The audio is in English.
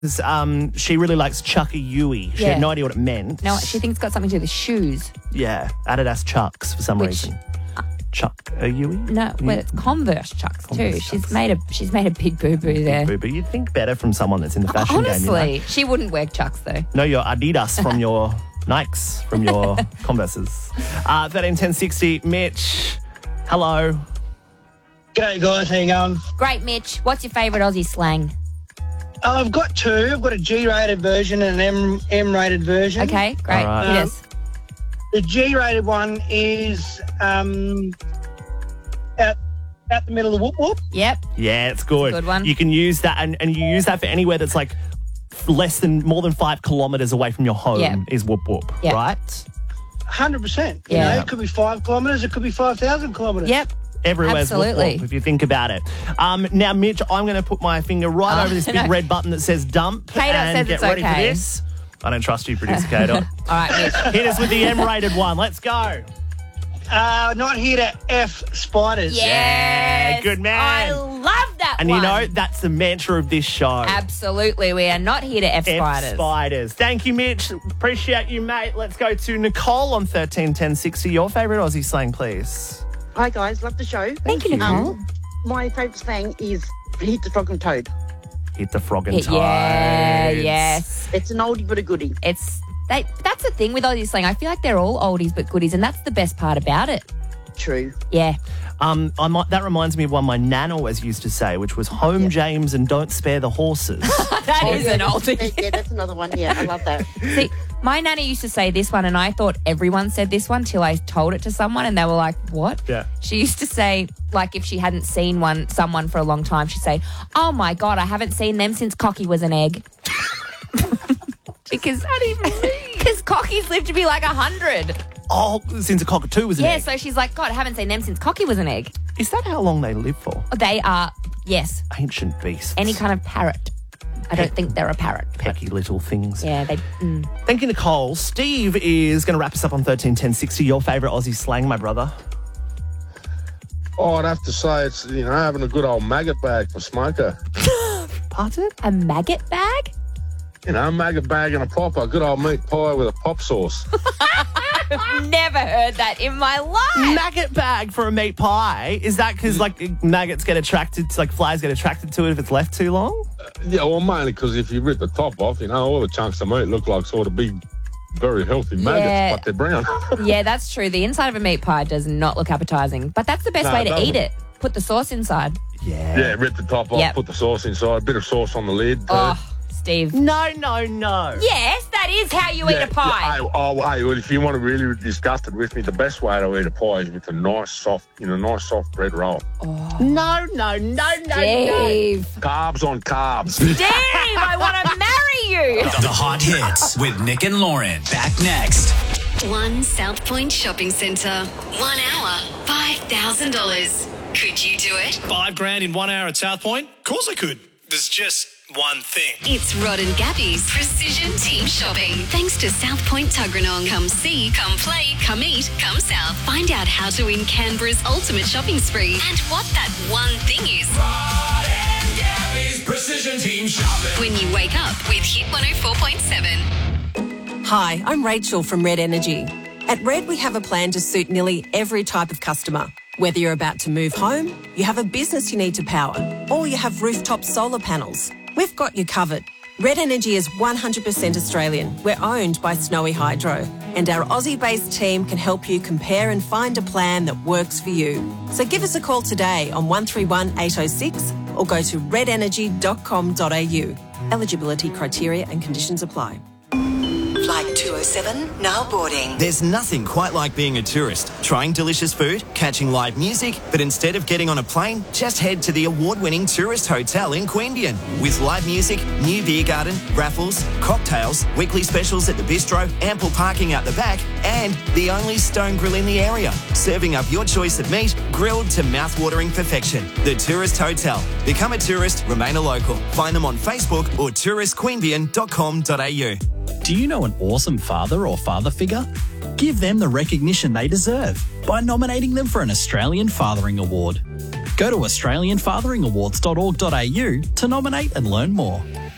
She really likes Chuck a Yui. She had no idea what it meant. No, she thinks it's got something to do with shoes. Yeah, Adidas Chucks for some reason. Chuck a Yui? No, well, it's Converse Chucks too. She's made a big boo-boo there. Boo-boo. You'd think better from someone that's in the fashion Honestly, game. Honestly. She wouldn't wear Chucks though. No, your Adidas from your Nikes, from your Converses. 131060, Mitch. Hello. G'day guys, how you going? Great, Mitch. What's your favourite Aussie slang? I've got two. I've got a G-rated version and an M-rated version. Okay, great. All right. Hit us. The G-rated one is out the middle of the whoop-whoop. Yep. Yeah, it's good. It's a good one. You can use that, and you use that for anywhere that's like more than 5 kilometres away from your home is whoop whoop, right? 100%. Yeah. You know, it could be 5 kilometres, it could be 5,000 kilometres. Yep. Everywhere's whoop Absolutely. whoop, if you think about it. Now, Mitch, I'm going to put my finger right over this big red button that says dump Kato and says get it's ready for okay. this. I don't trust you, producer Kato. All right, Mitch. Hit us with the M-rated one. Let's go. Not here to F spiders. Yeah, good man. I love that And one. you know, that's the mantra of this show. Absolutely. We are not here to F spiders. F spiders. Thank you, Mitch. Appreciate you, mate. Let's go to Nicole on 131060. Your favourite Aussie slang, please. Hi guys, love the show. Thank you, Nicole. My favourite slang is hit the frog and toad. Hit the frog and toads. Yeah, yes. It's an oldie but a goodie. That's the thing with Aussie slang. I feel like they're all oldies but goodies, and that's the best part about it. True. Yeah. That reminds me of one my nan always used to say, which was home, James, and don't spare the horses. That is an oldie. Yeah, that's another one. Yeah, I love that. See, my nanny used to say this one, and I thought everyone said this one till I told it to someone, and they were like, what? Yeah. She used to say, like, if she hadn't seen someone for a long time, she'd say, oh, my God, I haven't seen them since Cocky was an egg. Because Cockies lived to be like 100. Oh, since a cockatoo was an egg. So she's like, God, I haven't seen them since Cocky was an egg. Is that how long they live for? They are, yes, Ancient beasts. any kind of parrot. I don't think they're a parrot. Pecky little things. Yeah, they... Thank you, Nicole. Steve is going to wrap us up on 131060. Your favourite Aussie slang, my brother? Oh, I'd have to say it's, having a good old maggot bag for smoker. Pardon? A maggot bag? Maggot bag and a popper, good old meat pie with a pop sauce. Never heard that in my life. Maggot bag for a meat pie. Is that because, maggots get attracted to, flies get attracted to it if it's left too long? Yeah, well, mainly because if you rip the top off, all the chunks of meat look like sort of big, very healthy maggots, but they're brown. Yeah, that's true. The inside of a meat pie does not look appetizing, but that's the best way to eat it. Put the sauce inside. Yeah. Rip the top off, put the sauce inside, a bit of sauce on the lid. Oh, Steve. No. Yes, that is how you eat a pie. Well, if you want to really discuss it with me, the best way to eat a pie is with a nice soft bread roll. No. Steve. Carbs on carbs. Steve, I want to marry you. The Hot Hits with Nick and Lauren. Back next. One South Point Shopping Centre. 1 hour, $5,000. Could you do it? $5,000 in 1 hour at South Point? Of course I could. There's just one thing. It's Rod and Gabby's Precision Team Shopping. Thanks to South Point Tuggeranong. Come see, come play, come eat, come south. Find out how to win Canberra's ultimate shopping spree and what that one thing is. Rod and Gabby's Precision Team Shopping. When you wake up with Hit 104.7. Hi, I'm Rachel from Red Energy. At Red, we have a plan to suit nearly every type of customer. Whether you're about to move home, you have a business you need to power, or you have rooftop solar panels, we've got you covered. Red Energy is 100% Australian. We're owned by Snowy Hydro, and our Aussie-based team can help you compare and find a plan that works for you. So give us a call today on 131 806 or go to redenergy.com.au. Eligibility criteria and conditions apply. Flight 207, now boarding. There's nothing quite like being a tourist, trying delicious food, catching live music, but instead of getting on a plane, just head to the award-winning Tourist Hotel in Queanbeyan. With live music, new beer garden, raffles, cocktails, weekly specials at the bistro, ample parking out the back, and the only stone grill in the area, serving up your choice of meat, grilled to mouth-watering perfection. The Tourist Hotel. Become a tourist, remain a local. Find them on Facebook or touristqueanbeyan.com.au. Do you know an awesome father or father figure? Give them the recognition they deserve by nominating them for an Australian Fathering Award. Go to australianfatheringawards.org.au to nominate and learn more.